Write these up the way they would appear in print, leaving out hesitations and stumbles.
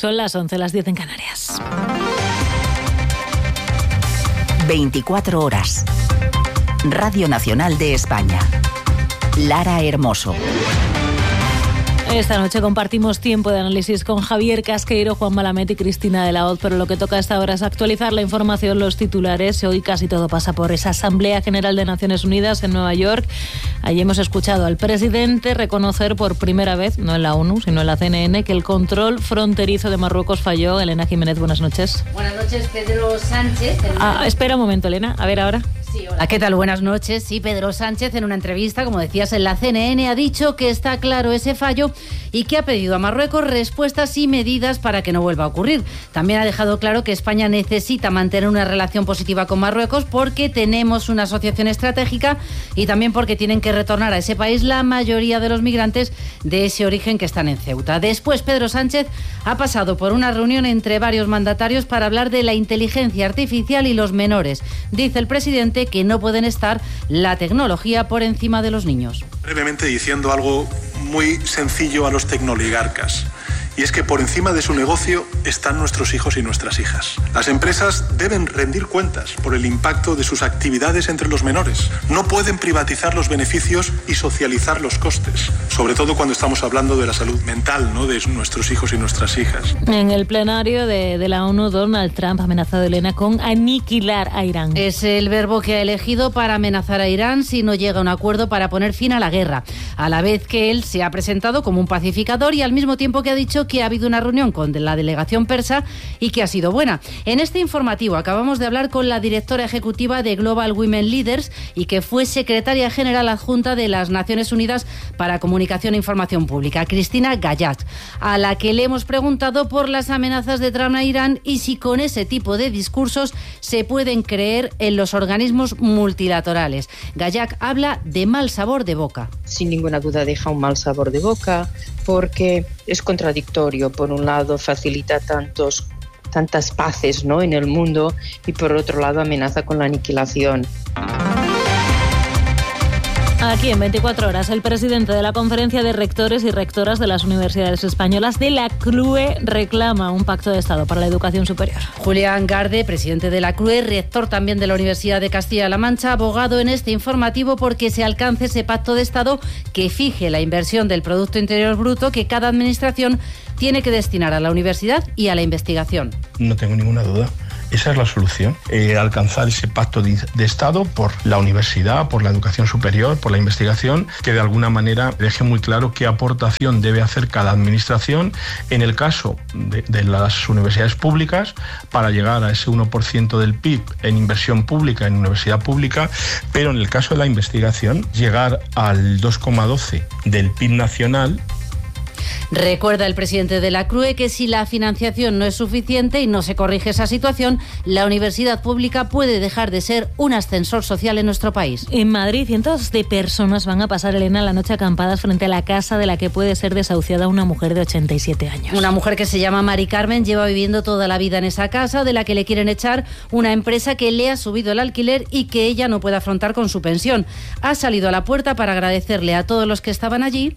Son las 11, las 10 en Canarias. 24 horas. Radio Nacional de España. Lara Hermoso. Esta noche compartimos tiempo de análisis con Javier Casqueiro, Juan Malamet y Cristina de la Hoz, pero lo que toca a esta hora es actualizar la información, los titulares. Hoy casi todo pasa por esa Asamblea General de Naciones Unidas en Nueva York. Allí hemos escuchado al presidente reconocer por primera vez, no en la ONU, sino en la CNN, que el control fronterizo de Marruecos falló. Elena Jiménez, buenas noches. Buenas noches, Pedro Sánchez. Espera un momento, Elena, a ver ahora. Sí, hola, ¿qué tal? Buenas noches. Sí, Pedro Sánchez en una entrevista, como decías, en la CNN, ha dicho que está claro ese fallo y que ha pedido a Marruecos respuestas y medidas para que no vuelva a ocurrir. También ha dejado claro que España necesita mantener una relación positiva con Marruecos porque tenemos una asociación estratégica y también porque tienen que retornar a ese país la mayoría de los migrantes de ese origen que están en Ceuta. Después, Pedro Sánchez ha pasado por una reunión entre varios mandatarios para hablar de la inteligencia artificial y los menores. Dice el presidente que no pueden estar la tecnología por encima de los niños. Brevemente diciendo algo muy sencillo a los tecnoligarcas. Y es que por encima de su negocio están nuestros hijos y nuestras hijas. Las empresas deben rendir cuentas por el impacto de sus actividades entre los menores. No pueden privatizar los beneficios y socializar los costes, sobre todo cuando estamos hablando de la salud mental, ¿no?, de nuestros hijos y nuestras hijas. En el plenario de la ONU, Donald Trump ha amenazado, Elena, con aniquilar a Irán. Es el verbo que ha elegido para amenazar a Irán si no llega a un acuerdo para poner fin a la guerra, a la vez que él se ha presentado como un pacificador y al mismo tiempo que ha dicho que ha habido una reunión con la delegación persa y que ha sido buena. En este informativo acabamos de hablar con la directora ejecutiva de Global Women Leaders y que fue secretaria general adjunta de las Naciones Unidas para Comunicación e Información Pública, Cristina Gayat, a la que le hemos preguntado por las amenazas de Trump a Irán y si con ese tipo de discursos se pueden creer en los organismos multilaterales. Gayat habla de mal sabor de boca. Sin ninguna duda deja un mal sabor de boca porque es contradictorio. Por un lado facilita tantas paces, ¿no?, en el mundo y por otro lado amenaza con la aniquilación. Aquí en 24 horas, el presidente de la Conferencia de Rectores y Rectoras de las Universidades Españolas de la CRUE reclama un pacto de Estado para la educación superior. Julián Garde, presidente de la CRUE, rector también de la Universidad de Castilla-La Mancha, abogado en este informativo porque se alcance ese pacto de Estado que fije la inversión del Producto Interior Bruto que cada administración tiene que destinar a la universidad y a la investigación. No tengo ninguna duda. Esa es la solución, alcanzar ese pacto de Estado por la universidad, por la educación superior, por la investigación, que de alguna manera deje muy claro qué aportación debe hacer cada administración en el caso de las universidades públicas para llegar a ese 1% del PIB en inversión pública, en universidad pública, pero en el caso de la investigación llegar al 2,12 del PIB nacional. Recuerda el presidente de la CRUE que si la financiación no es suficiente y no se corrige esa situación, la universidad pública puede dejar de ser un ascensor social en nuestro país. En Madrid, cientos de personas van a pasar, Elena, la noche acampadas frente a la casa de la que puede ser desahuciada una mujer de 87 años. Una mujer que se llama Mari Carmen lleva viviendo toda la vida en esa casa, de la que le quieren echar una empresa que le ha subido el alquiler y que ella no puede afrontar con su pensión. Ha salido a la puerta para agradecerle a todos los que estaban allí.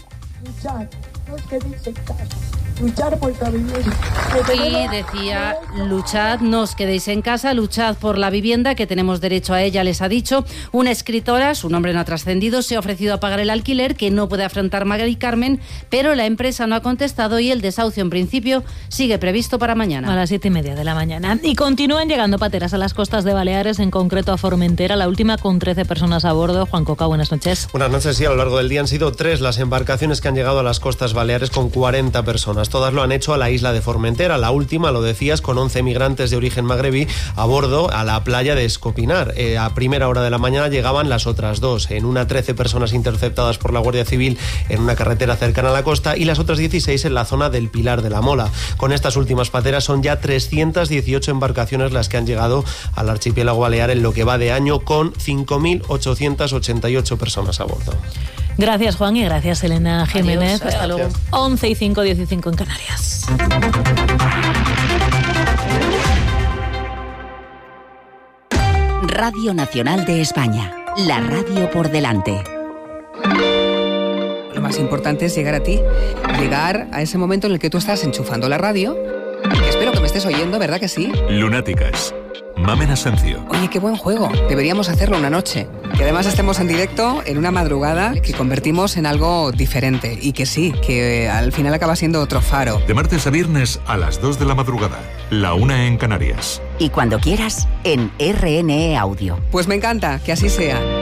No os quedéis en casa. Luchar por la vivienda. Y decía, luchad, no os quedéis en casa, luchad por la vivienda, que tenemos derecho a ella, les ha dicho. Una escritora, su nombre no ha trascendido, se ha ofrecido a pagar el alquiler que no puede afrontar Mari Carmen, pero la empresa no ha contestado y el desahucio en principio sigue previsto para mañana. A las 7:30 de la mañana. Y continúan llegando pateras a las costas de Baleares, en concreto a Formentera, la última con 13 personas a bordo. Juan Coca, buenas noches. Buenas noches, sí, a lo largo del día han sido 3 las embarcaciones que han llegado a las costas Baleares con 40 personas. Todas lo han hecho a la isla de Formentera. La última, lo decías, con 11 migrantes de origen magrebí a bordo a la playa de Escopinar. A primera hora de la mañana llegaban las otras 2. En una 13 personas interceptadas por la Guardia Civil en una carretera cercana a la costa y las otras 16 en la zona del Pilar de la Mola. Con estas últimas pateras son ya 318 embarcaciones las que han llegado al archipiélago balear en lo que va de año, con 5.888 personas a bordo. Gracias, Juan, y gracias, Elena Jiménez. Adiós, hasta luego. 11:05, 15 en Canarias. Radio Nacional de España, la radio por delante. Lo más importante es llegar a ti, llegar a ese momento en el que tú estás enchufando la radio Espero que me estés oyendo, ¿verdad que sí? Lunáticas. Mamen Asencio. Oye, qué buen juego. Deberíamos hacerlo una noche. Que además estemos en directo en una madrugada que convertimos en algo diferente. Y que sí, que al final acaba siendo otro faro. De martes a viernes a las 2 de la madrugada. La 1 en Canarias. Y cuando quieras, en RNE Audio. Pues me encanta, que así sea.